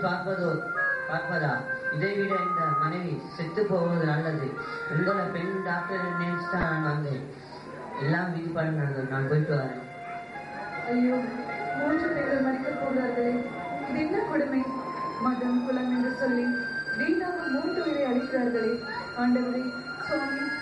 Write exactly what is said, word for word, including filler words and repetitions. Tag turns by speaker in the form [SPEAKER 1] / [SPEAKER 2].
[SPEAKER 1] பார்ப்பதோ பார்ப்பதா இதைவிட இந்த மனைவி செத்து போவது நல்லது. உங்களை பெண் டாக்டர் நினைச்சு தான் நான் வந்தேன். எல்லாம் விதிப்பாடு நடந்தது. நான் போயிட்டு வரேன்.
[SPEAKER 2] ஐயோ, மூன்று பேர்கள் மறிக்க போகிறார்களே, இது என்ன கொடுமை! மதம் குலம் என்று சொல்லி வீணாக மூன்று பேரை அழைக்கிறார்களே. ஆண்டவரே, சுவாமி